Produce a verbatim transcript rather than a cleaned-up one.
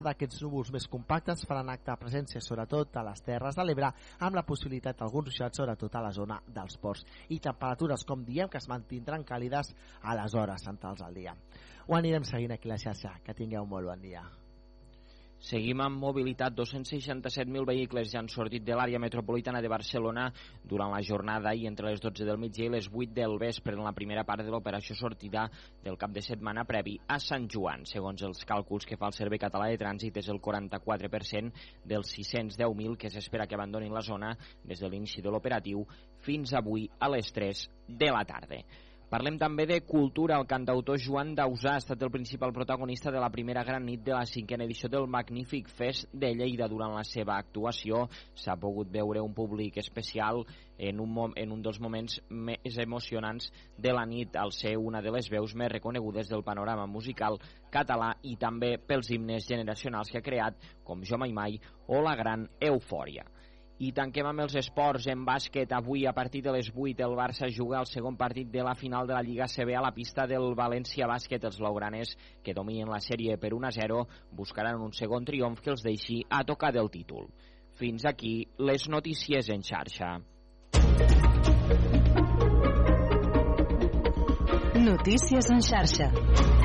d'aquests núvols més compactes faran acte de presència sobretot a les Terres de l'Ebre, amb la possibilitat d'alguns ruixats sobretot a la zona dels ports, i temperatures, com diem, que es mantindran càlides a les hores centrals del dia. Ho anirem seguint aquí a la xarxa. Que tingueu molt bon dia. Seguim amb mobilitat. Dos-cents seixanta-set mil vehicles ja han sortit de l'àrea metropolitana de Barcelona durant la jornada i entre les dotze del migdia i les vuit del vespre en la primera part de l'operació sortida del cap de setmana previ a Sant Joan. Segons els càlculs que fa el Servei Català de Trànsit, és el quaranta-quatre per cent dels sis-cents deu mil que s'espera que abandonin la zona des de l'inici de l'operatiu fins avui a les tres de la tarda. Parlem també de cultura. El cantautor Joan Dausà ha estat el principal protagonista de la primera gran nit de la cinquena edició del Magnífic Fest de Lleida. Durant la seva actuació s'ha pogut veure un públic especial en un, en un dels moments més emocionants de la nit, al ser una de les veus més reconegudes del panorama musical català i també pels himnes generacionals que ha creat, com Jo Mai Mai o la gran Eufòria. I tanquem amb els esports. En bàsquet, avui a partir de les vuit el Barça juga el segon partit de la final de la Lliga A C B a la pista del València Bàsquet. Els blaugranes, que dominen la sèrie per un a zero, buscaran un segon triomf que els deixi a tocar del títol. Fins aquí les notícies en xarxa. Notícies en xarxa.